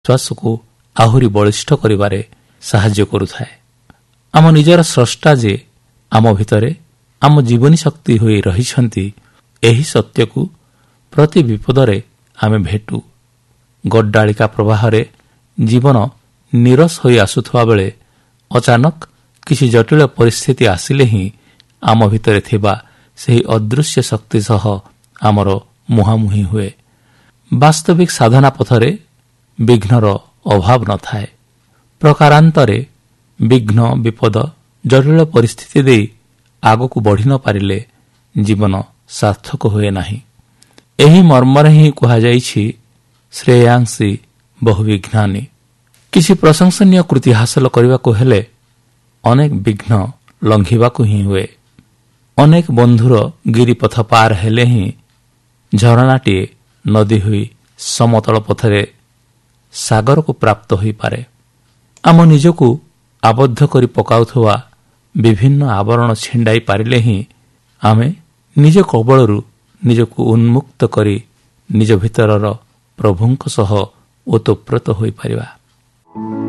ବିଶ୍ୱାସକୁ ଆହୁରି ବଳିଷ୍ଠ କରିବାରେ ସାହାଯ୍ୟ କରୁଥାଏ। ଆମ ନିଜର ସ୍ରଷ୍ଟା ଯେ ଆମ ଭିତରେ ଆମ ଜୀବନୀ ଶକ୍ତି ହୋଇ ରହିଛନ୍ତି, ଏହି ସତ୍ୟକୁ ପ୍ରତି ବିପଦରେ ଆମେ ଭେଟୁ। ଗଡ୍ଡାଳିକା ପ୍ରବାହରେ ଜୀବନ ନିରସ ହୋଇ ଆସୁଥିବା ବେଳେ ଅଚାନକ କିଛି ଜଟିଳ ପରିସ୍ଥିତି ଆସିଲେ ହିଁ ଆମ ଭିତରେ ଥିବା ସେହି ଅଦୃଶ୍ୟ ଶକ୍ତି ସହ ଆମର ମୁହାଁମୁହିଁ ହୁଏ। ବାସ୍ତବିକ ସାଧନା ପଥରେ ବିଘ୍ନର ଅଭାବ ନଥାଏ। ପ୍ରକାରାନ୍ତରେ ବିଘ୍ନ, ବିପଦ, ଜଟିଳ ପରିସ୍ଥିତି ଦେଇ ଆଗକୁ ବଢ଼ି ନ ପାରିଲେ ଜୀବନ ସାର୍ଥକ ହୁଏ ନାହିଁ। ଏହି ମର୍ମରେ ହିଁ କୁହାଯାଇଛି, ଶ୍ରେୟାଂସୀ ବହୁ ବିଘ୍ନାନି। କିଛି ପ୍ରଶଂସନୀୟ କୃତି ହାସଲ କରିବାକୁ ହେଲେ ଅନେକ ବିଘ୍ନ ଲଙ୍ଘିବାକୁ ହିଁ ହୁଏ। ଅନେକ ବନ୍ଧୁର ଗିରିପଥ ପାର ହେଲେ ହିଁ ଝରଣାଟିଏ ନଦୀ ହୋଇ ସମତଳ ପଥରେ ସାଗରକୁ ପ୍ରାପ୍ତ ହୋଇପାରେ। ଆମ ନିଜକୁ ଆବଦ୍ଧ କରି ପକାଉଥିବା ବିଭିନ୍ନ ଆବରଣ ଛିଣ୍ଡାଇ ପାରିଲେ ହିଁ ଆମେ ନିଜ କବଳରୁ ନିଜକୁ ଉନ୍ମୁକ୍ତ କରି ନିଜ ଭିତରର ପ୍ରଭୁଙ୍କ ସହ ଓତପ୍ରୋତ ହୋଇପାରିବା।